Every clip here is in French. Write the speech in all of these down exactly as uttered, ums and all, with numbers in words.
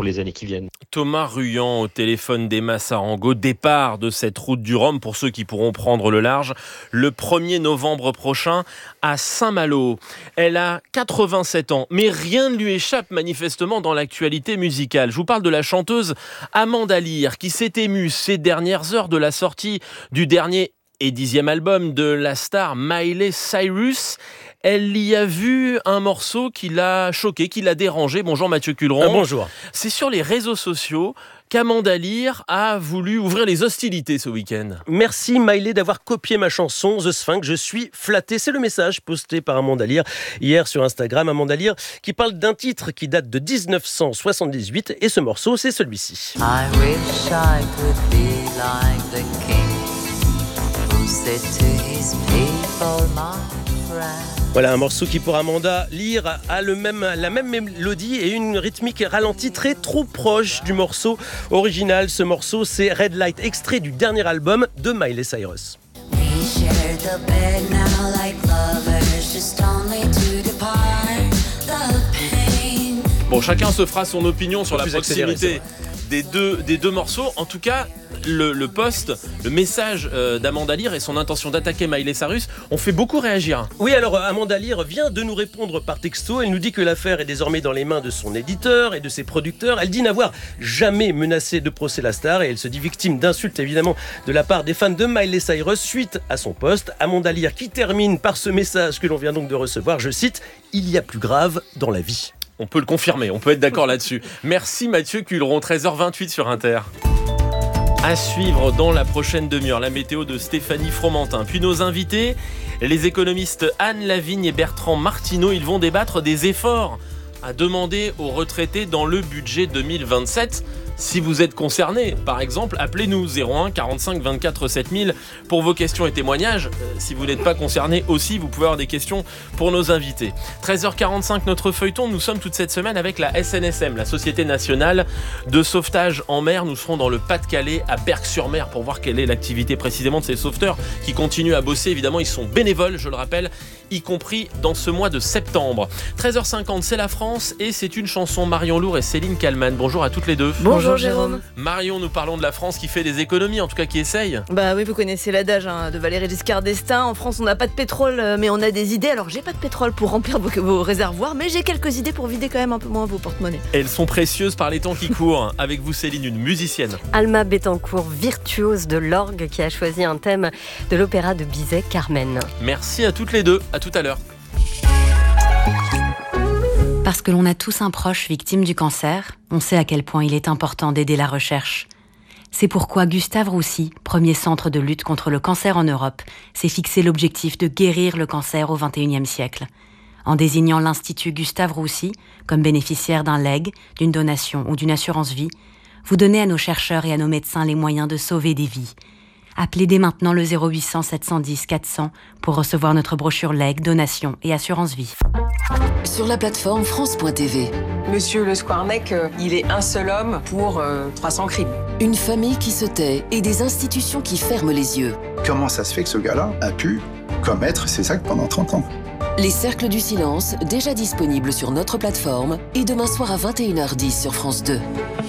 les années qui viennent. Thomas Ruyant au téléphone d'Emma Sarango, départ de cette route du Rhum pour ceux qui pourront prendre le large le premier novembre prochain à Saint-Malo. Elle a quatre-vingt-sept ans, mais rien ne lui échappe manifestement dans l'actualité musicale. Je vous parle de la chanteuse Amanda Lear qui s'est émue ces dernières heures de la sortie du dernier et dixième album de la star Miley Cyrus. Elle y a vu un morceau qui l'a choqué, qui l'a dérangé. Bonjour Mathieu Culeron. Ah, bonjour. C'est sur les réseaux sociaux qu'Amanda Lear a voulu ouvrir les hostilités ce week-end. Merci Miley d'avoir copié ma chanson The Sphinx, je suis flatté. C'est le message posté par Amanda Lear hier sur Instagram. Amanda Lear qui parle d'un titre qui date de dix-neuf cent soixante-dix-huit et ce morceau c'est celui-ci. I wish I could be like the king who said to his people, my friend. Voilà un morceau qui pour Amanda Lear a le même, la même mélodie et une rythmique ralentie très trop proche du morceau original. Ce morceau c'est Red Light, extrait du dernier album de Miley Cyrus. Bon, chacun se fera son opinion sur la Plus proximité accéléré, des deux, des deux morceaux. En tout cas, le, le post, le message euh, d'Amanda Lear et son intention d'attaquer Miley Cyrus ont fait beaucoup réagir. Oui, alors Amanda Lear vient de nous répondre par texto. Elle nous dit que l'affaire est désormais dans les mains de son éditeur et de ses producteurs. Elle dit n'avoir jamais menacé de procès la star et elle se dit victime d'insultes évidemment de la part des fans de Miley Cyrus suite à son post. Amanda Lear qui termine par ce message que l'on vient donc de recevoir, je cite « Il y a plus grave dans la vie ». On peut le confirmer, on peut être d'accord là-dessus. Merci Mathieu Culeron, treize heures vingt-huit sur Inter. À suivre dans la prochaine demi-heure, la météo de Stéphanie Fromentin. Puis nos invités, les économistes Anne Lavigne et Bertrand Martineau, ils vont débattre des efforts à demander aux retraités dans le budget deux mille vingt-sept. Si vous êtes concerné, par exemple, appelez-nous zéro un quarante-cinq vingt-quatre sept mille pour vos questions et témoignages. Euh, si vous n'êtes pas concerné aussi, vous pouvez avoir des questions pour nos invités. treize heures quarante-cinq, notre feuilleton. Nous sommes toute cette semaine avec la S N S M, la Société Nationale de Sauvetage en Mer. Nous serons dans le Pas-de-Calais, à Berck-sur-Mer, pour voir quelle est l'activité précisément de ces sauveteurs qui continuent à bosser. Évidemment, ils sont bénévoles, je le rappelle, y compris dans ce mois de septembre. treize heures cinquante, c'est la France et c'est une chanson. Marion Lourd et Céline Kallmann. Bonjour à toutes les deux. Bonjour. Bonjour Jérôme. Marion, nous parlons de la France qui fait des économies, en tout cas qui essaye. Bah oui, vous connaissez l'adage hein, de Valéry Giscard d'Estaing. En France, on n'a pas de pétrole, mais on a des idées. Alors, j'ai pas de pétrole pour remplir vos, vos réservoirs, mais j'ai quelques idées pour vider quand même un peu moins vos porte-monnaies. Elles sont précieuses par les temps qui courent. Avec vous, Céline, une musicienne. Alma Bettencourt, virtuose de l'orgue, qui a choisi un thème de l'opéra de Bizet, Carmen. Merci à toutes les deux. À tout à l'heure. Parce que l'on a tous un proche victime du cancer, on sait à quel point il est important d'aider la recherche. C'est pourquoi Gustave Roussy, premier centre de lutte contre le cancer en Europe, s'est fixé l'objectif de guérir le cancer au vingt et unième siècle. En désignant l'Institut Gustave Roussy comme bénéficiaire d'un legs, d'une donation ou d'une assurance vie, vous donnez à nos chercheurs et à nos médecins les moyens de sauver des vies. Appelez dès maintenant le zéro huit cents sept cent dix quatre cents pour recevoir notre brochure legs, donation et assurance vie. Sur la plateforme France point T V. Monsieur Le Squarnec, euh, il est un seul homme pour euh, trois cents crimes. Une famille qui se tait et des institutions qui ferment les yeux. Comment ça se fait que ce gars-là a pu commettre ces actes pendant trente ans ? Les cercles du silence, déjà disponibles sur notre plateforme et demain soir à vingt et une heures dix sur France deux.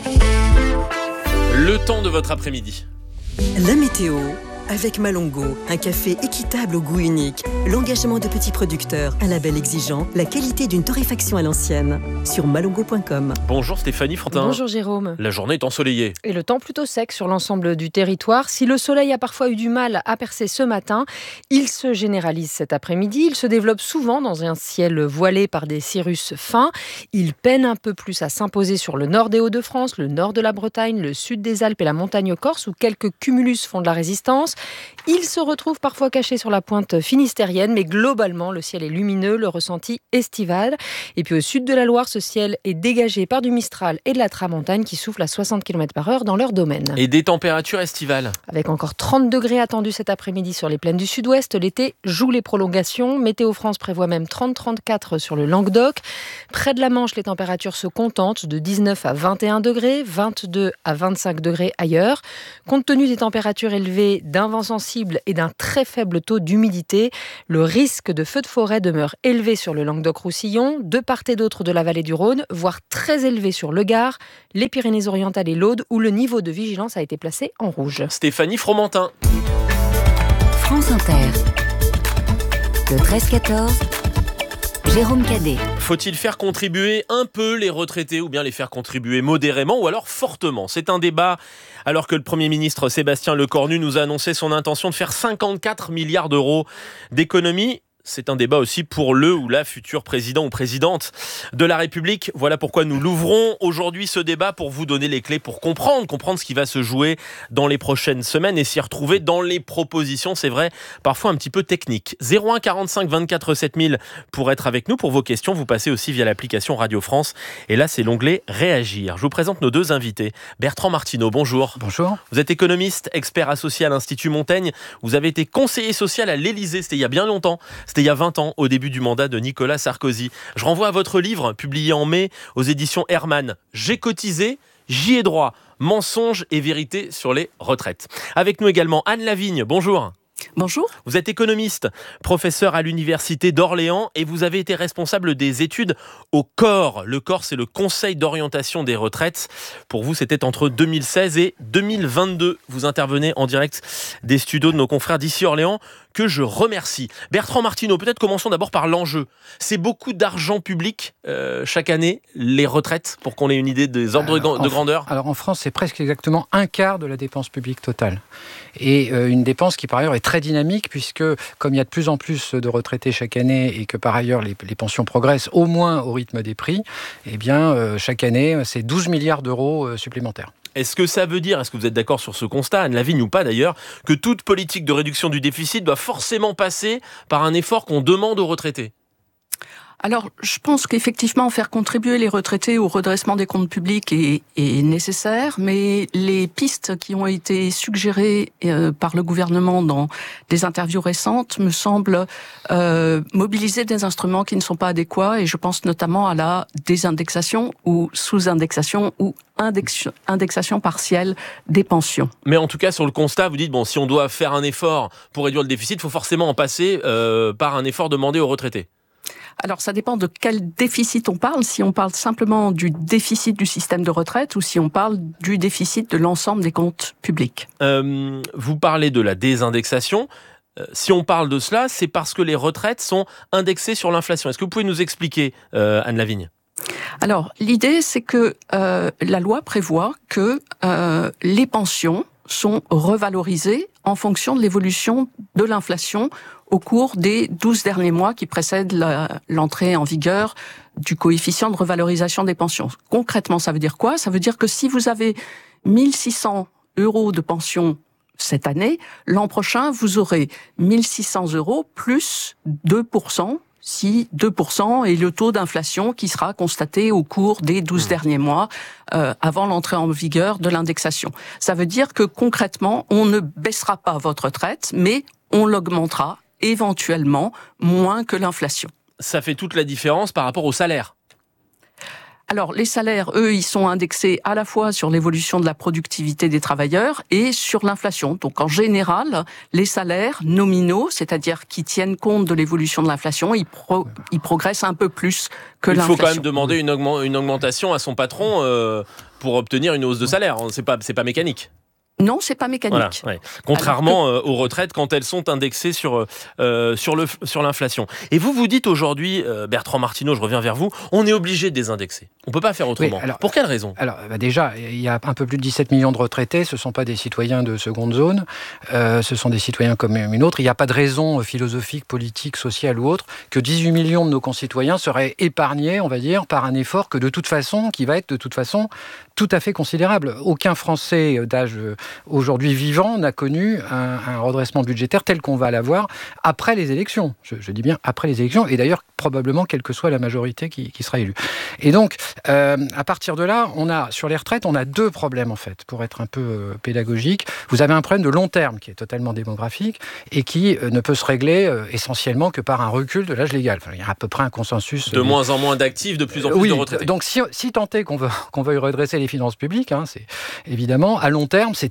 Le temps de votre après-midi. La météo avec Malongo, un café équitable au goût unique, l'engagement de petits producteurs, un label exigeant, la qualité d'une torréfaction à l'ancienne. Sur malongo point com. Bonjour Stéphanie Frontin. Bonjour Jérôme. La journée est ensoleillée. Et le temps plutôt sec sur l'ensemble du territoire. Si le soleil a parfois eu du mal à percer ce matin, il se généralise cet après-midi. Il se développe souvent dans un ciel voilé par des cirrus fins. Il peine un peu plus à s'imposer sur le nord des Hauts-de-France, le nord de la Bretagne, le sud des Alpes et la montagne corse, où quelques cumulus font de la résistance. Il se retrouve parfois caché sur la pointe finistérienne, mais globalement, le ciel est lumineux, le ressenti estival. Et puis au sud de la Loire, ce ciel est dégagé par du Mistral et de la tramontane qui soufflent à soixante kilomètres par heure dans leur domaine. Et des températures estivales. Avec encore trente degrés attendus cet après-midi sur les plaines du sud-ouest, l'été joue les prolongations. Météo France prévoit même trente à trente-quatre sur le Languedoc. Près de la Manche, les températures se contentent de dix-neuf à vingt et un degrés, vingt-deux à vingt-cinq degrés ailleurs. Compte tenu des températures élevées d'un d'un vent sensible et d'un très faible taux d'humidité. Le risque de feux de forêt demeure élevé sur le Languedoc-Roussillon, de part et d'autre de la vallée du Rhône, voire très élevé sur le Gard, les Pyrénées-Orientales et l'Aude, où le niveau de vigilance a été placé en rouge. Stéphanie Fromentin. France Inter. Le treize quatorze. Jérôme Cadet. Faut-il faire contribuer un peu les retraités ou bien les faire contribuer modérément ou alors fortement ? C'est un débat alors que le Premier ministre Sébastien Lecornu nous a annoncé son intention de faire cinquante-quatre milliards d'euros d'économies. C'est un débat aussi pour le ou la future président ou présidente de la République. Voilà pourquoi nous l'ouvrons aujourd'hui ce débat pour vous donner les clés pour comprendre, comprendre ce qui va se jouer dans les prochaines semaines et s'y retrouver dans les propositions, c'est vrai, parfois un petit peu techniques. zéro un quarante-cinq vingt-quatre sept mille pour être avec nous pour vos questions. Vous passez aussi via l'application Radio France et là c'est l'onglet Réagir. Je vous présente nos deux invités. Bertrand Martineau, bonjour. Bonjour. Vous êtes économiste, expert associé à l'Institut Montaigne. Vous avez été conseiller social à l'Élysée, c'était il y a bien longtemps. C'était il y a vingt ans, au début du mandat de Nicolas Sarkozy. Je renvoie à votre livre, publié en mai aux éditions Hermann. J'ai cotisé, j'y ai droit. Mensonges et vérité sur les retraites. Avec nous également Anne Lavigne, bonjour. Bonjour. Vous êtes économiste, professeur à l'université d'Orléans et vous avez été responsable des études au C O R. Le C O R, c'est le Conseil d'orientation des retraites. Pour vous, c'était entre deux mille seize et deux mille vingt-deux. Vous intervenez en direct des studios de nos confrères d'ici Orléans, que je remercie. Bertrand Martineau, peut-être commençons d'abord par l'enjeu. C'est beaucoup d'argent public euh, chaque année, les retraites, pour qu'on ait une idée des ordres alors, de grandeur. Alors en France, c'est presque exactement un quart de la dépense publique totale. Et euh, une dépense qui par ailleurs est très dynamique, puisque comme il y a de plus en plus de retraités chaque année et que par ailleurs les, les pensions progressent au moins au rythme des prix, eh bien euh, chaque année, c'est douze milliards d'euros euh, supplémentaires. Est-ce que ça veut dire, est-ce que vous êtes d'accord sur ce constat, Anne Lavigne ou pas d'ailleurs, que toute politique de réduction du déficit doit forcément passer par un effort qu'on demande aux retraités ? Alors, je pense qu'effectivement, faire contribuer les retraités au redressement des comptes publics est, est nécessaire, mais les pistes qui ont été suggérées euh, par le gouvernement dans des interviews récentes me semblent euh, mobiliser des instruments qui ne sont pas adéquats, et je pense notamment à la désindexation ou sous-indexation ou index- indexation partielle des pensions. Mais en tout cas, sur le constat, vous dites, bon, si on doit faire un effort pour réduire le déficit, il faut forcément en passer euh, par un effort demandé aux retraités. Alors, ça dépend de quel déficit on parle, si on parle simplement du déficit du système de retraite ou si on parle du déficit de l'ensemble des comptes publics. Euh, vous parlez de la désindexation. Euh, si on parle de cela, c'est parce que les retraites sont indexées sur l'inflation. Est-ce que vous pouvez nous expliquer, euh, Anne Lavigne ? Alors, l'idée, c'est que euh, la loi prévoit que euh, les pensions sont revalorisées en fonction de l'évolution de l'inflation au cours des douze derniers mois qui précèdent la, l'entrée en vigueur du coefficient de revalorisation des pensions. Concrètement, ça veut dire quoi ? Ça veut dire que si vous avez mille six cents euros de pension cette année, l'an prochain, vous aurez mille six cents euros plus deux pour cent, si deux pour cent est le taux d'inflation qui sera constaté au cours des douze derniers mois euh, avant l'entrée en vigueur de l'indexation. Ça veut dire que concrètement, on ne baissera pas votre retraite, mais on l'augmentera éventuellement moins que l'inflation. Ça fait toute la différence par rapport au salaire. Alors, les salaires, eux, ils sont indexés à la fois sur l'évolution de la productivité des travailleurs et sur l'inflation. Donc, en général, les salaires nominaux, c'est-à-dire qui tiennent compte de l'évolution de l'inflation, ils, pro- ils progressent un peu plus que Il l'inflation. Il faut quand même demander une, augment- une augmentation à son patron euh, pour obtenir une hausse de salaire. C'est pas, c'est pas mécanique. Non, c'est pas mécanique. Voilà, ouais. Contrairement que... euh, aux retraites quand elles sont indexées sur euh, sur le sur l'inflation. Et vous vous dites aujourd'hui, euh, Bertrand Martineau, je reviens vers vous, on est obligé de désindexer. On peut pas faire autrement. Oui, alors, pour quelle raison ? Alors bah déjà, il y a un peu plus de dix-sept millions de retraités. Ce sont pas des citoyens de seconde zone. Euh, ce sont des citoyens comme une autre. Il n'y a pas de raison philosophique, politique, sociale ou autre que dix-huit millions de nos concitoyens seraient épargnés, on va dire, par un effort que de toute façon, qui va être de toute façon tout à fait considérable. Aucun Français d'âge aujourd'hui vivant n'a connu un, un redressement budgétaire tel qu'on va l'avoir après les élections. Je, je dis bien après les élections, et d'ailleurs probablement quelle que soit la majorité qui, qui sera élue. Et donc, euh, à partir de là, on a sur les retraites, on a deux problèmes en fait, pour être un peu euh, pédagogique. Vous avez un problème de long terme qui est totalement démographique et qui euh, ne peut se régler euh, essentiellement que par un recul de l'âge légal. Enfin, il y a à peu près un consensus. De euh, moins en moins d'actifs, de plus en plus oui, de retraités. Donc si, si tant est qu'on veut, qu'on veuille redresser les finances publiques, hein, c'est évidemment à long terme, c'est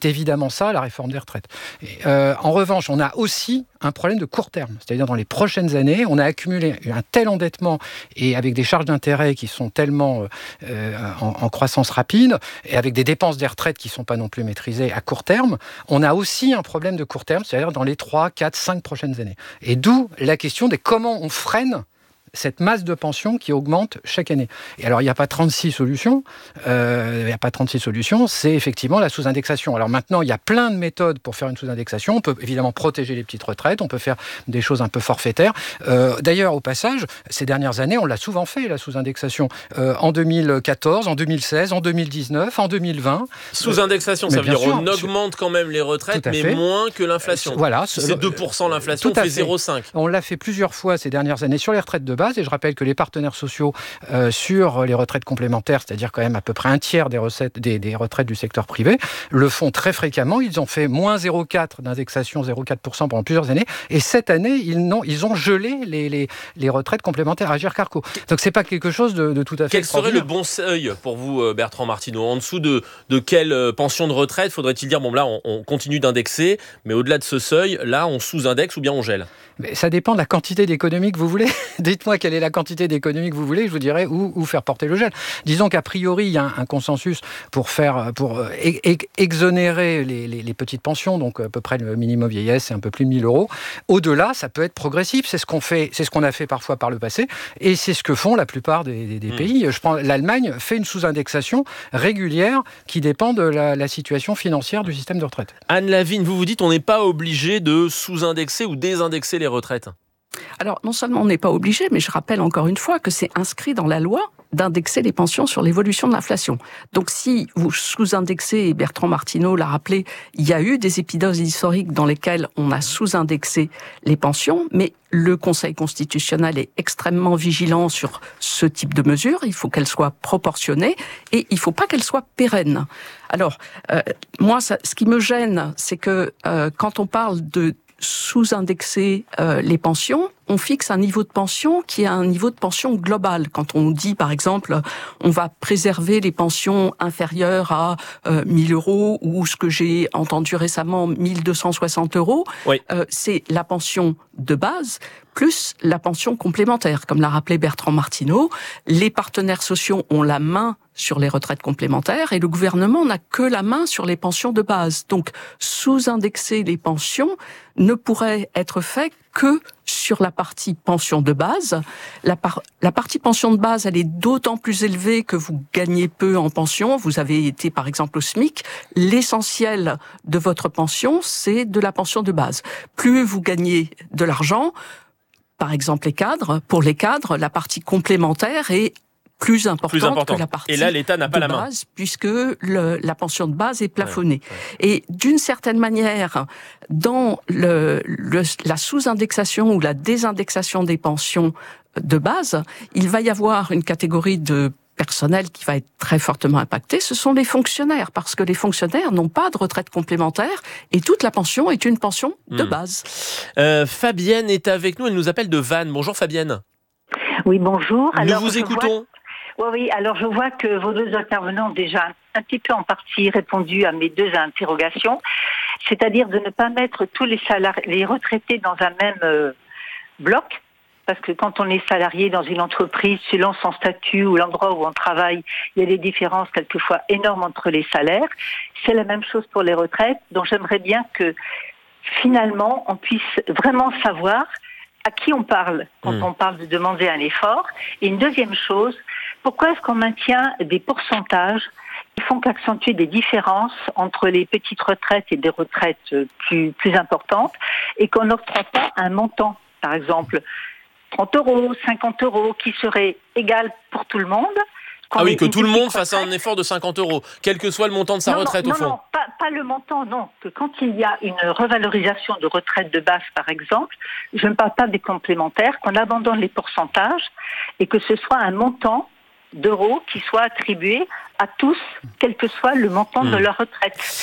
évidemment ça, la réforme des retraites. Et, euh, en revanche, on a aussi un problème de court terme. C'est-à-dire, dans les prochaines années, on a accumulé un tel endettement et avec des charges d'intérêt qui sont tellement euh, en, en croissance rapide et avec des dépenses des retraites qui ne sont pas non plus maîtrisées à court terme, on a aussi un problème de court terme, c'est-à-dire dans les trois, quatre, cinq prochaines années. Et d'où la question de comment on freine cette masse de pensions qui augmente chaque année. Et alors, il n'y a pas trente-six solutions. Euh, il n'y a pas trente-six solutions. C'est effectivement la sous-indexation. Alors maintenant, il y a plein de méthodes pour faire une sous-indexation. On peut évidemment protéger les petites retraites. On peut faire des choses un peu forfaitaires. Euh, d'ailleurs, au passage, ces dernières années, on l'a souvent fait, la sous-indexation. Euh, en deux mille quatorze, en deux mille seize, en deux mille dix-neuf, en deux mille vingt. Sous-indexation, euh, ça veut dire sûr, on augmente quand même les retraites, mais fait. moins que l'inflation. Euh, voilà. Si c'est deux pour cent l'inflation, on fait zéro virgule cinq. On l'a fait plusieurs fois ces dernières années sur les retraites de base. Et je rappelle que les partenaires sociaux euh, sur les retraites complémentaires, c'est-à-dire quand même à peu près un tiers des, recettes, des, des retraites du secteur privé, le font très fréquemment. Ils ont fait moins zéro virgule quatre d'indexation, zéro virgule quatre pour cent pendant plusieurs années. Et cette année, ils, n'ont, ils ont gelé les, les, les retraites complémentaires Agirc Arrco. Donc c'est pas quelque chose de, de tout à fait Quel serait le bon seuil pour vous, Bertrand Martineau? En dessous de, de quelle pension de retraite faudrait-il dire, bon là, on, on continue d'indexer, mais au-delà de ce seuil, là, on sous-indexe ou bien on gèle? Mais ça dépend de la quantité d'économie que vous voulez. Dites-moi quelle est la quantité d'économie que vous voulez, je vous dirai où, où faire porter le gel. Disons qu'à priori, il y a un, un consensus pour faire, pour ex- exonérer les, les, les petites pensions, donc à peu près le minimum vieillesse, c'est un peu plus de mille euros. Au-delà, ça peut être progressif. C'est ce qu'on fait, c'est ce qu'on a fait parfois par le passé, et c'est ce que font la plupart des, des, des mmh. pays. Je prends l'Allemagne fait une sous-indexation régulière qui dépend de la, la situation financière du système de retraite. Anne Lavigne, vous vous dites on n'est pas obligé de sous-indexer ou désindexer les retraites? Alors, non seulement on n'est pas obligé, mais je rappelle encore une fois que c'est inscrit dans la loi d'indexer les pensions sur l'évolution de l'inflation. Donc, si vous sous-indexez, et Bertrand Martineau l'a rappelé, il y a eu des épisodes historiques dans lesquels on a sous-indexé les pensions, mais le Conseil constitutionnel est extrêmement vigilant sur ce type de mesures. Il faut qu'elles soient proportionnées et il ne faut pas qu'elles soient pérennes. Alors, euh, moi, ça, ce qui me gêne, c'est que euh, quand on parle de sous-indexer euh, les pensions, on fixe un niveau de pension qui est un niveau de pension global. Quand on dit, par exemple, on va préserver les pensions inférieures à euh, mille euros ou ce que j'ai entendu récemment, mille deux cent soixante euros, oui. euh, c'est la pension de base plus la pension complémentaire. Comme l'a rappelé Bertrand Martineau, les partenaires sociaux ont la main sur les retraites complémentaires et le gouvernement n'a que la main sur les pensions de base. Donc, sous-indexer les pensions ne pourrait être fait que sur la partie pension de base. La, par- la partie pension de base, elle est d'autant plus élevée que vous gagnez peu en pension. Vous avez été, par exemple, au SMIC. L'essentiel de votre pension, c'est de la pension de base. Plus vous gagnez de l'argent, par exemple les cadres, pour les cadres, la partie complémentaire est plus importante, plus importante. que la partie et là, l'État n'a pas de la main. base, puisque le, la pension de base est plafonnée. Ouais, ouais. Et d'une certaine manière, dans le, le, la sous-indexation ou la désindexation des pensions de base, il va y avoir une catégorie de personnel qui va être très fortement impacté, ce sont les fonctionnaires, parce que les fonctionnaires n'ont pas de retraite complémentaire et toute la pension est une pension de mmh. base. Euh, Fabienne est avec nous, elle nous appelle de Vannes. Bonjour Fabienne. Oui, bonjour. Nous alors, vous écoutons. Vois... Oui, oui, alors je vois que vos deux intervenants ont déjà un petit peu en partie répondu à mes deux interrogations, c'est-à-dire de ne pas mettre tous les salariés, les retraités dans un même euh, bloc. Parce que quand on est salarié dans une entreprise, selon son statut ou l'endroit où on travaille, il y a des différences quelquefois énormes entre les salaires. C'est la même chose pour les retraites. Donc j'aimerais bien que finalement on puisse vraiment savoir à qui on parle quand mmh. on parle de demander un effort. Et une deuxième chose, pourquoi est-ce qu'on maintient des pourcentages qui font qu'accentuer des différences entre les petites retraites et des retraites plus, plus importantes et qu'on n'octroie pas un montant, par exemple trente euros, cinquante euros, qui serait égal pour tout le monde. Ah oui, que tout le monde fasse un effort de cinquante euros, quel que soit le montant de sa non, retraite non, au fond. Non, non, pas, pas le montant, non. Que quand il y a une revalorisation de retraite de base, par exemple, je ne parle pas des complémentaires, qu'on abandonne les pourcentages et que ce soit un montant d'euros qui soit attribué à tous, quel que soit le montant mmh. de leur retraite.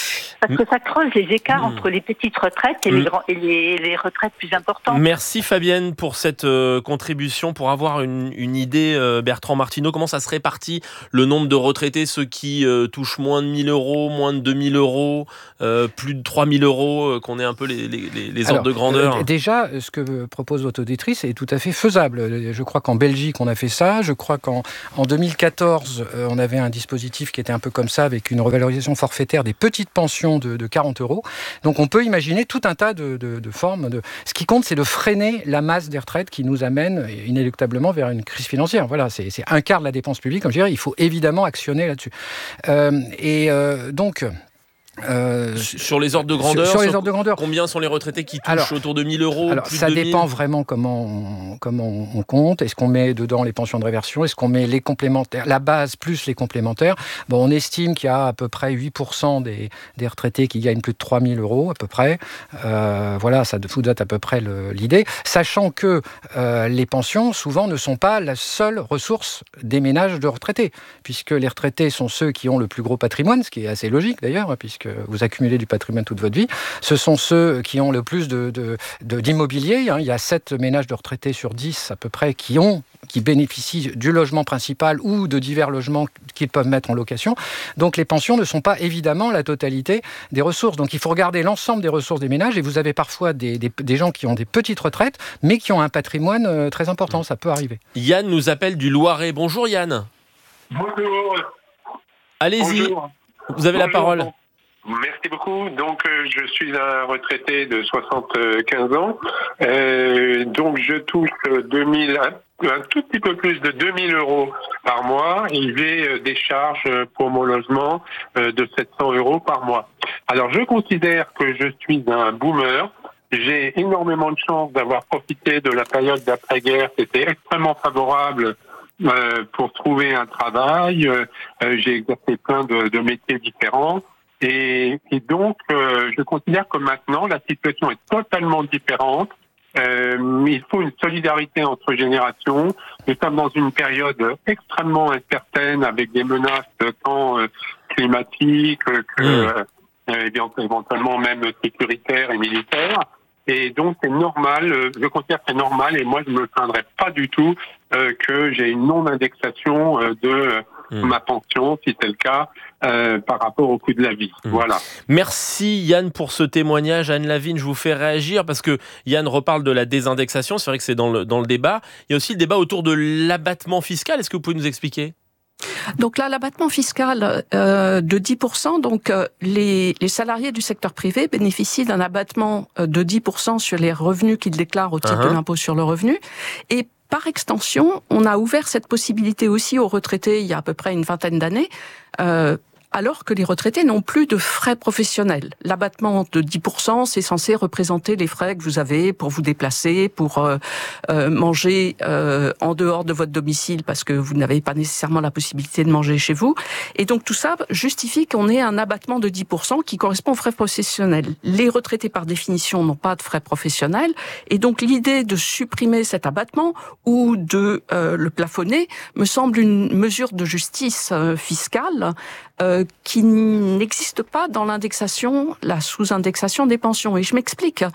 Parce que ça creuse les écarts Mmh. entre les petites retraites et, Mmh. les, grands, et les, les retraites plus importantes. Merci Fabienne pour cette euh, contribution, pour avoir une, une idée, euh, Bertrand Martineau, comment ça se répartit le nombre de retraités, ceux qui euh, touchent moins de mille euros, moins de deux mille euros, euh, plus de trois mille euros, euh, qu'on ait un peu les, les, les ordres Alors, de grandeur. euh, déjà, ce que propose l'autodirectrice est tout à fait faisable. Je crois qu'en Belgique, on a fait ça. Je crois qu'en en deux mille quatorze, euh, on avait un dispositif qui était un peu comme ça, avec une revalorisation forfaitaire des petites pensions de, de quarante euros. Donc on peut imaginer tout un tas de, de, de formes. De... Ce qui compte, c'est de freiner la masse des retraites qui nous amène inéluctablement vers une crise financière. Voilà, c'est, c'est un quart de la dépense publique. Comme je dirais, il faut évidemment actionner là-dessus. Euh, et euh, donc... Euh, sur les ordres de grandeur, sur, sur les ordres de grandeur, combien sont les retraités qui touchent alors, autour de mille euros? Alors, plus ça de dépend deux mille vraiment comment on, comment on compte. Est-ce qu'on met dedans les pensions de réversion? Est-ce qu'on met les complémentaires, la base plus les complémentaires? Bon, on estime qu'il y a à peu près huit pour cent des, des retraités qui gagnent plus de trois mille euros, à peu près. Euh, voilà, ça vous donne à peu près le, l'idée. Sachant que euh, les pensions, souvent, ne sont pas la seule ressource des ménages de retraités, puisque les retraités sont ceux qui ont le plus gros patrimoine, ce qui est assez logique d'ailleurs, puisque vous accumulez du patrimoine toute votre vie. Ce sont ceux qui ont le plus de, de, de, d'immobilier. Hein. Il y a sept ménages de retraités sur dix à peu près qui ont qui bénéficient du logement principal ou de divers logements qu'ils peuvent mettre en location. Donc les pensions ne sont pas évidemment la totalité des ressources. Donc il faut regarder l'ensemble des ressources des ménages, et vous avez parfois des, des, des gens qui ont des petites retraites mais qui ont un patrimoine euh, très important. Ça peut arriver. Yann nous appelle du Loiret. Bonjour Yann. Bonjour. Allez-y, Bonjour. Vous avez Bonjour. la parole. Merci beaucoup. Donc, euh, je suis un retraité de soixante-quinze ans. Euh, donc, je touche deux mille, un, un tout petit peu plus de deux mille euros par mois, et j'ai euh, des charges pour mon logement euh, de sept cents euros par mois. Alors, je considère que je suis un boomer. J'ai énormément de chance d'avoir profité de la période d'après-guerre. C'était extrêmement favorable euh, pour trouver un travail. Euh, j'ai exercé plein de, de métiers différents. Et, et donc, euh, je considère que maintenant, la situation est totalement différente. Euh, il faut une solidarité entre générations. Nous sommes dans une période extrêmement incertaine, avec des menaces tant euh, climatiques que mmh. euh, éventuellement même sécuritaires et militaires. Et donc, c'est normal, je considère que c'est normal, et moi, je ne me plaindrais pas du tout euh, que j'ai une non-indexation euh, de euh, mmh. ma pension, si c'est le cas, euh, par rapport au coût de la vie. Mmh. Voilà. Merci Yann pour ce témoignage. Anne Lavigne, je vous fais réagir, parce que Yann reparle de la désindexation, c'est vrai que c'est dans le, dans le débat. Il y a aussi le débat autour de l'abattement fiscal. Est-ce que vous pouvez nous expliquer ? Donc là, l'abattement fiscal euh, de dix pour cent, donc euh, les, les salariés du secteur privé bénéficient d'un abattement de dix pour cent sur les revenus qu'ils déclarent au titre uh-huh. de l'impôt sur le revenu. Et par extension, on a ouvert cette possibilité aussi aux retraités il y a à peu près une vingtaine d'années, euh, alors que les retraités n'ont plus de frais professionnels. L'abattement de dix pour cent, c'est censé représenter les frais que vous avez pour vous déplacer, pour euh, euh, manger euh, en dehors de votre domicile, parce que vous n'avez pas nécessairement la possibilité de manger chez vous. Et donc tout ça justifie qu'on ait un abattement de dix pour cent qui correspond aux frais professionnels. Les retraités, par définition, n'ont pas de frais professionnels. Et donc l'idée de supprimer cet abattement ou de euh, le plafonner me semble une mesure de justice euh, fiscale euh, qui n'existe pas dans l'indexation, la sous-indexation des pensions. Et je m'explique.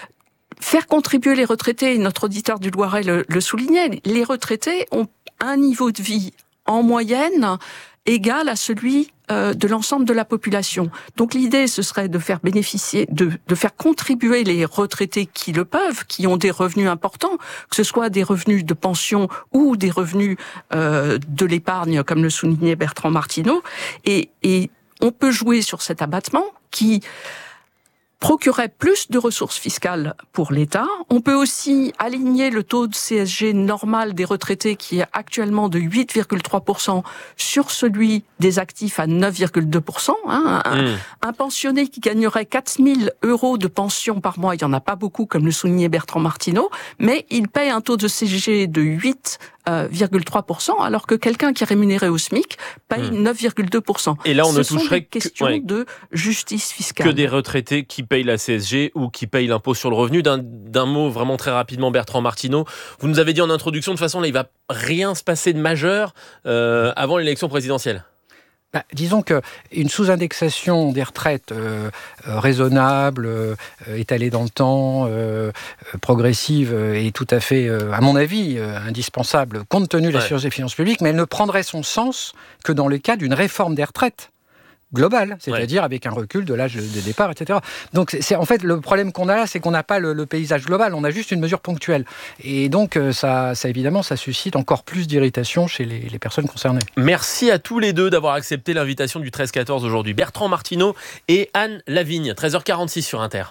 Faire contribuer les retraités, notre auditeur du Loiret le, le soulignait, les retraités ont un niveau de vie en moyenne égal à celui euh, de l'ensemble de la population. Donc l'idée, ce serait de faire bénéficier, de, de faire contribuer les retraités qui le peuvent, qui ont des revenus importants, que ce soit des revenus de pension ou des revenus euh, de l'épargne, comme le soulignait Bertrand Martineau. Et, et on peut jouer sur cet abattement qui procurerait plus de ressources fiscales pour l'État. On peut aussi aligner le taux de C S G normal des retraités qui est actuellement de huit virgule trois pour cent sur celui des actifs à neuf virgule deux pour cent. Hein. Un, mmh. un pensionné qui gagnerait quatre mille euros de pension par mois, il n'y en a pas beaucoup, comme le soulignait Bertrand Martineau, mais il paye un taux de C S G de huit virgule trois pour cent, alors que quelqu'un qui est rémunéré au SMIC paye mmh. neuf virgule deux pour cent. Et là, on Ce ne sont toucherait des questions que, ouais, de justice fiscale. Que des retraités qui payent la C S G ou qui payent l'impôt sur le revenu. D'un, d'un mot vraiment très rapidement, Bertrand Martineau, vous nous avez dit en introduction, de toute façon, là, il ne va rien se passer de majeur euh, avant l'élection présidentielle. Bah, disons qu'une sous-indexation des retraites euh, euh, raisonnable, euh, étalée dans le temps, euh, progressive, euh, est tout à fait, euh, à mon avis, euh, indispensable compte tenu de la situation des finances publiques, mais elle ne prendrait son sens que dans le cas d'une réforme des retraites globale, c'est-à-dire ouais. avec un recul de l'âge de départ, et cetera. Donc, c'est, c'est, en fait, le problème qu'on a là, c'est qu'on n'a pas le, le paysage global, on a juste une mesure ponctuelle. Et donc, ça, ça évidemment, ça suscite encore plus d'irritation chez les, les personnes concernées. Merci à tous les deux d'avoir accepté l'invitation du treize quatorze aujourd'hui. Bertrand Martineau et Anne Lavigne, treize heures quarante-six sur Inter.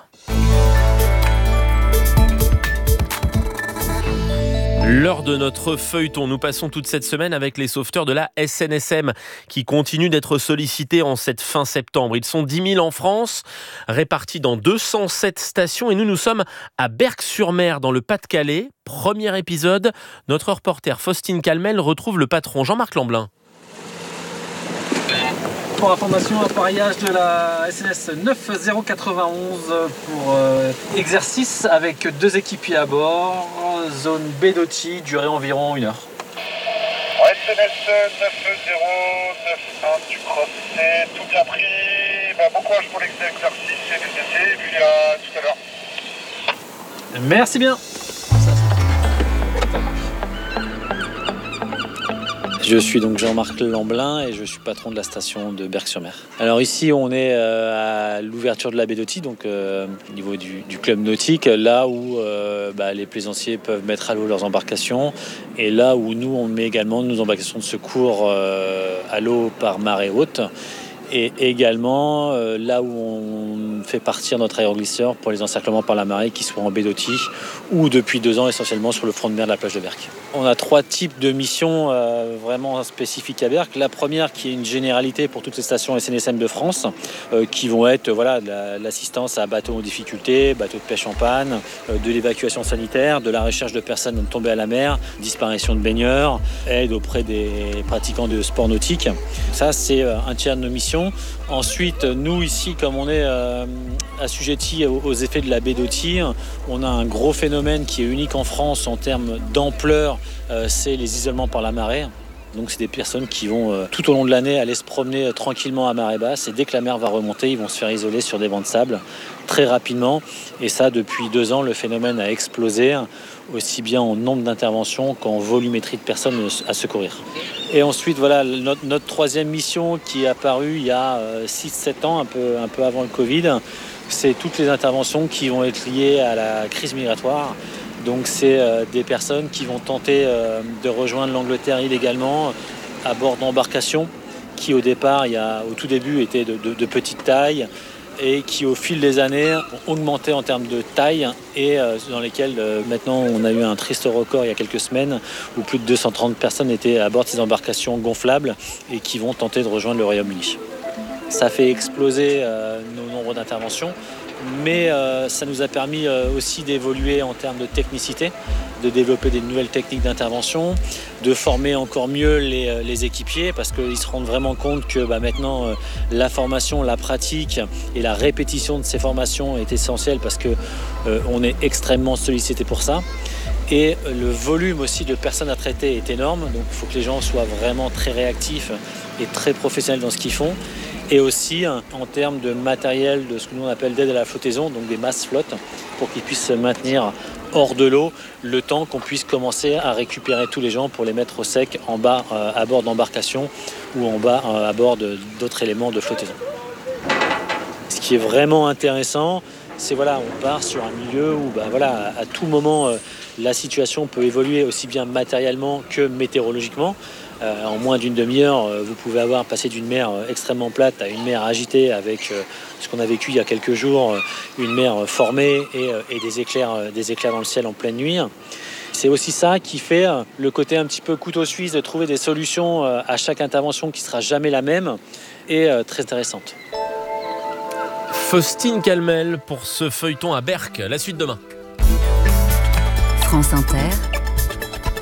L'heure de notre feuilleton. Nous passons toute cette semaine avec les sauveteurs de la S N S M qui continuent d'être sollicités en cette fin septembre. Ils sont dix mille en France, répartis dans deux cent sept stations et nous, nous sommes à Berck-sur-Mer dans le Pas-de-Calais. Premier épisode, notre reporter Faustine Calmel retrouve le patron Jean-Marc Lamblin. Pour information, appareillage de la S N S neuf zéro quatre-vingt-onze pour euh, exercice avec deux équipiers à bord, zone Bedoti, durée environ une heure. S N S neuf zéro neuf un du cross, tout bien pris, bah, bon courage pour l'exercice et les essais, et puis à tout à l'heure. Merci bien. Je suis donc Jean-Marc Lamblin et je suis patron de la station de Berck-sur-Mer. Alors ici on est euh, à l'ouverture de la baie d'Oti, donc euh, au niveau du, du club nautique, là où euh, bah, les plaisanciers peuvent mettre à l'eau leurs embarcations et là où nous on met également nos embarcations de secours euh, à l'eau par marée haute. Et également euh, là où on fait partir notre aéroglisseur pour les encerclements par la marée qui soit en baie d'Oti ou depuis deux ans essentiellement sur le front de mer de la plage de Berck. On a trois types de missions euh, vraiment spécifiques à Berck. La première qui est une généralité pour toutes les stations S N S M de France euh, qui vont être voilà, la, l'assistance à bateaux en difficulté, bateaux de pêche en panne, euh, de l'évacuation sanitaire, de la recherche de personnes tombées à la mer, disparition de baigneurs, aide auprès des pratiquants de sport nautique. Ça c'est euh, un tiers de nos missions. Ensuite, nous ici, comme on est euh, assujettis aux, aux effets de la baie d'Oti, on a un gros phénomène qui est unique en France en termes d'ampleur, euh, c'est les isolements par la marée. Donc c'est des personnes qui vont euh, tout au long de l'année aller se promener euh, tranquillement à marée basse et dès que la mer va remonter, ils vont se faire isoler sur des bancs de sable très rapidement. Et ça, depuis deux ans, le phénomène a explosé, aussi bien en nombre d'interventions qu'en volumétrie de personnes à secourir. Et ensuite, voilà, notre, notre troisième mission qui est apparue il y a euh, six sept ans, un peu, un peu avant le Covid, c'est toutes les interventions qui vont être liées à la crise migratoire. Donc c'est euh, des personnes qui vont tenter euh, de rejoindre l'Angleterre illégalement à bord d'embarcations qui au départ, il y a, au tout début, étaient de, de, de petite taille et qui au fil des années ont augmenté en termes de taille et euh, dans lesquelles euh, maintenant on a eu un triste record il y a quelques semaines où plus de deux cent trente personnes étaient à bord de ces embarcations gonflables et qui vont tenter de rejoindre le Royaume-Uni. Ça fait exploser euh, nos nombres d'interventions. Mais euh, ça nous a permis euh, aussi d'évoluer en termes de technicité, de développer des nouvelles techniques d'intervention, de former encore mieux les, euh, les équipiers parce qu'ils se rendent vraiment compte que bah, maintenant euh, la formation, la pratique et la répétition de ces formations est essentielle parce qu'on euh, est extrêmement sollicité pour ça. Et le volume aussi de personnes à traiter est énorme, donc il faut que les gens soient vraiment très réactifs et très professionnels dans ce qu'ils font. Et aussi en termes de matériel, de ce que nous on appelle d'aide à la flottaison, donc des masses flottes, pour qu'ils puissent se maintenir hors de l'eau le temps qu'on puisse commencer à récupérer tous les gens pour les mettre au sec en bas euh, à bord d'embarcations ou en bas euh, à bord de, d'autres éléments de flottaison. Ce qui est vraiment intéressant, c'est voilà, on part sur un milieu où bah, voilà, à, à tout moment euh, la situation peut évoluer aussi bien matériellement que météorologiquement. Euh, en moins d'une demi-heure, euh, vous pouvez avoir passé d'une mer euh, extrêmement plate à une mer agitée avec euh, ce qu'on a vécu il y a quelques jours, euh, une mer euh, formée et, euh, et des éclairs, euh, des éclairs dans le ciel en pleine nuit. C'est aussi ça qui fait euh, le côté un petit peu couteau suisse de trouver des solutions euh, à chaque intervention qui ne sera jamais la même et euh, très intéressante. Faustine Calmel pour ce feuilleton à Berck. La suite demain. France Inter.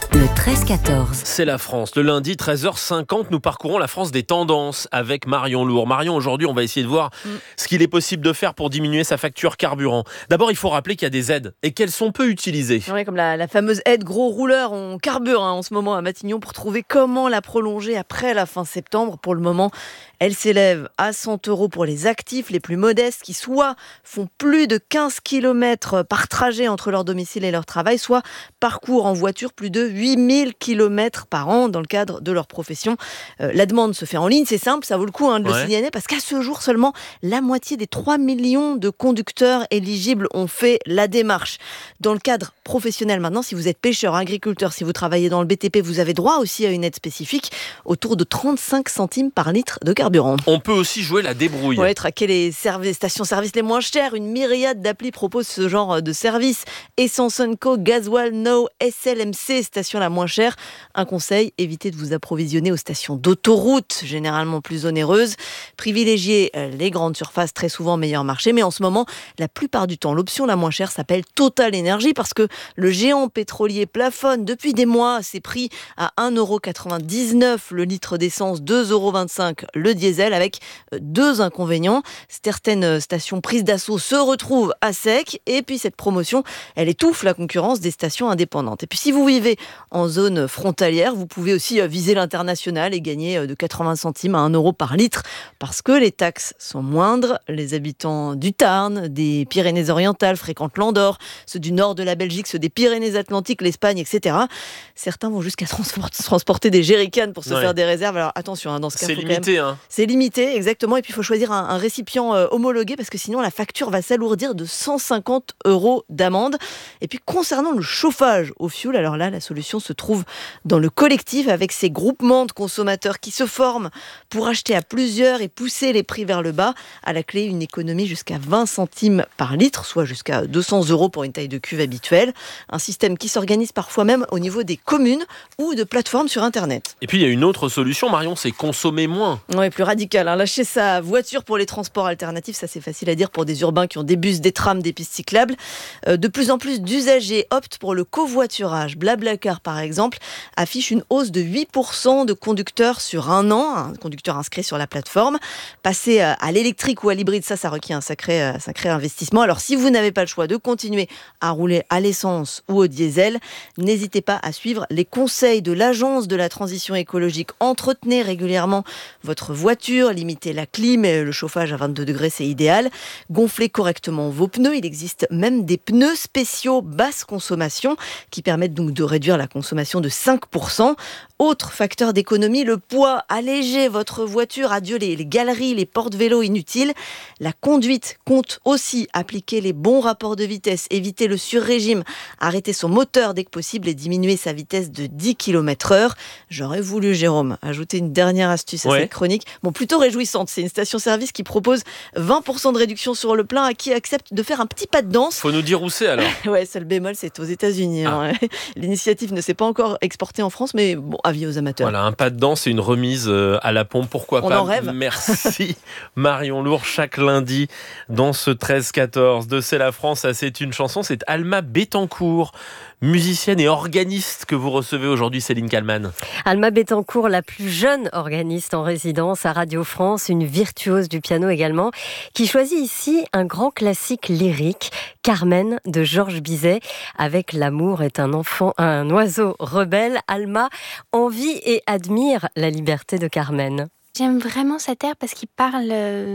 Le treize quatorze. C'est la France. Le lundi, treize heures cinquante, nous parcourons la France des tendances avec Marion Lourd. Marion, aujourd'hui, on va essayer de voir mm. ce qu'il est possible de faire pour diminuer sa facture carburant. D'abord, il faut rappeler qu'il y a des aides et qu'elles sont peu utilisées. Ouais, comme la, la fameuse aide gros rouleur. On carbure hein, en ce moment à Matignon pour trouver comment la prolonger après la fin septembre. Pour le moment, elle s'élève à cent euros pour les actifs les plus modestes qui soit font plus de quinze kilomètres par trajet entre leur domicile et leur travail, soit parcourent en voiture plus de huit mille kilomètres par an dans le cadre de leur profession. Euh, la demande se fait en ligne, c'est simple, ça vaut le coup hein, de ouais. le signaler parce qu'à ce jour seulement la moitié des trois millions de conducteurs éligibles ont fait la démarche. Dans le cadre professionnel maintenant, si vous êtes pêcheur, agriculteur, si vous travaillez dans le B T P, vous avez droit aussi à une aide spécifique autour de trente-cinq centimes par litre de carburant. On peut aussi jouer la débrouille. Ouais, traquer les serv- stations-service les moins chères. Une myriade d'applis proposent ce genre de service. Essence and Co, Gasoil No, S L M C, station la moins chère. Un conseil, évitez de vous approvisionner aux stations d'autoroute, généralement plus onéreuses. Privilégiez les grandes surfaces, très souvent meilleur marché. Mais en ce moment, la plupart du temps, l'option la moins chère s'appelle Total Energy parce que le géant pétrolier plafonne depuis des mois ses prix à un euro quatre-vingt-dix-neuf le litre d'essence, deux euros vingt-cinq le diesel, avec deux inconvénients. Certaines stations prises d'assaut se retrouvent à sec et puis cette promotion, elle étouffe la concurrence des stations indépendantes. Et puis si vous vivez en zone frontalière, vous pouvez aussi viser l'international et gagner de quatre-vingts centimes à un euro par litre parce que les taxes sont moindres. Les habitants du Tarn, des Pyrénées-Orientales fréquentent l'Andorre, ceux du nord de la Belgique, ceux des Pyrénées-Atlantiques, l'Espagne, et cetera. Certains vont jusqu'à transporter des jerrycans pour se ouais. faire des réserves. Alors attention, hein, dans ce cas, c'est limité. Même... Hein. C'est limité, exactement. Et puis il faut choisir un, un récipient euh, homologué parce que sinon la facture va s'alourdir de cent cinquante euros d'amende. Et puis concernant le chauffage au fioul, alors là, la solution se trouve dans le collectif avec ces groupements de consommateurs qui se forment pour acheter à plusieurs et pousser les prix vers le bas. À la clé, une économie jusqu'à vingt centimes par litre, soit jusqu'à deux cents euros pour une taille de cuve habituelle. Un système qui s'organise parfois même au niveau des communes ou de plateformes sur Internet. Et puis il y a une autre solution, Marion, c'est consommer moins. Oui, plus radical. Hein. Lâcher sa voiture pour les transports alternatifs, ça c'est facile à dire pour des urbains qui ont des bus, des trams, des pistes cyclables. Euh, de plus en plus d'usagers optent pour le covoiturage. Blablacar, par exemple, affiche une hausse de huit pour cent de conducteurs sur un an, un conducteur inscrit sur la plateforme. Passer à l'électrique ou à l'hybride, ça, ça requiert un sacré, un sacré investissement. Alors si vous n'avez pas le choix de continuer à rouler à l'essence ou au diesel, n'hésitez pas à suivre les conseils de l'Agence de la transition écologique. Entretenez régulièrement votre voiture, limitez la clim, le chauffage à vingt-deux degrés, c'est idéal. Gonflez correctement vos pneus. Il existe même des pneus spéciaux basse consommation qui permettent donc de réduire la consommation de cinq pour cent. Autre facteur d'économie, le poids. Allégez votre voiture, adieu les, les galeries, les porte-vélos inutiles. La conduite compte aussi appliquer les bons rapports de vitesse, éviter le sur-régime, arrêter son moteur dès que possible et diminuer sa vitesse de dix kilomètres heure. J'aurais voulu, Jérôme, ajouter une dernière astuce à ouais. cette chronique. Bon, plutôt réjouissante. C'est une station-service qui propose vingt pour cent de réduction sur le plein à qui accepte de faire un petit pas de danse. Faut nous dire où c'est alors. Ouais, seul bémol, c'est aux États-Unis. Ah. Hein. L'initiative ne s'est pas encore exportée en France, mais bon, avis aux amateurs. Voilà, un pas de danse et une remise à la pompe, pourquoi On pas. en rêve. Merci Marion Lourd, chaque lundi dans ce treize quatorze de C'est la France, ça c'est une chanson, c'est Alma Bettencourt, musicienne et organiste que vous recevez aujourd'hui, Céline Kallmann. Alma Bettencourt, la plus jeune organiste en résidence à Radio France, une virtuose du piano également, qui choisit ici un grand classique lyrique, Carmen de Georges Bizet, avec L'amour est un enfant, un oiseau rebelle. Alma envie et admire la liberté de Carmen. J'aime vraiment cet air parce qu'il parle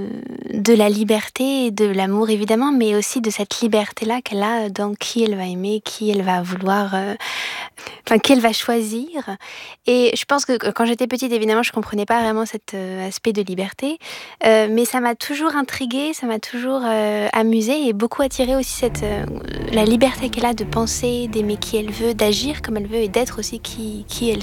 de la liberté et de l'amour évidemment, mais aussi de cette liberté-là qu'elle a dans qui elle va aimer, qui elle va vouloir, euh, enfin qui elle va choisir. Et je pense que quand j'étais petite, évidemment, je comprenais pas vraiment cet euh, aspect de liberté, euh, mais ça m'a toujours intriguée, ça m'a toujours euh, amusée et beaucoup attirée aussi cette euh, la liberté qu'elle a de penser, d'aimer qui elle veut, d'agir comme elle veut et d'être aussi qui qui elle